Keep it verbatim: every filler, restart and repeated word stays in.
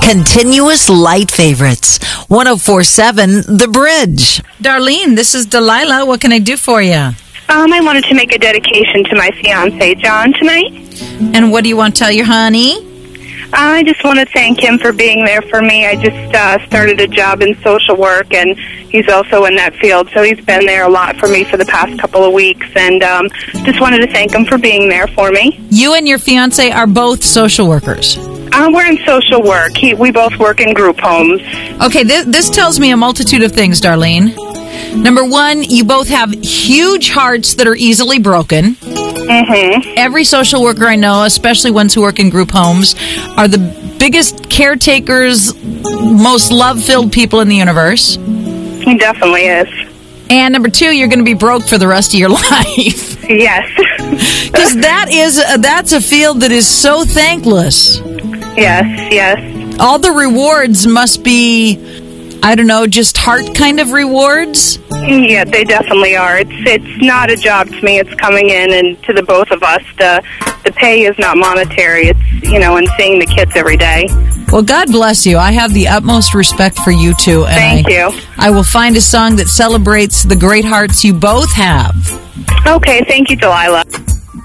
Continuous light favorites. ten forty-seven The Bridge. Darlene, this is Delilah. What can I do for you? Um, I wanted to make a dedication to my fiancé, John, tonight. And what do you want to tell your honey? I just want to thank him for being there for me. I just uh, started a job in social work, and he's also in that field, so he's been there a lot for me for the past couple of weeks, and um, just wanted to thank him for being there for me. You and your fiancé are both social workers. Uh, we're in social work. He, we both work in group homes. Okay, this, this tells me a multitude of things, Darlene. Number one, you both have huge hearts that are easily broken. Mm-hmm. Every social worker I know, especially ones who work in group homes, are the biggest caretakers, most love-filled people in the universe. He definitely is. And number two, you're going to be broke for the rest of your life. Yes. Because that is a, that's a field that is so thankless. Yes, yes. All the rewards must be, I don't know, just heart kind of rewards? Yeah, they definitely are. It's it's not a job to me. It's coming in, and to the both of us, the the pay is not monetary. It's, you know, and seeing the kids every day. Well, God bless you. I have the utmost respect for you two. And Thank I, you. I will find a song that celebrates the great hearts you both have. Okay, thank you, Delilah.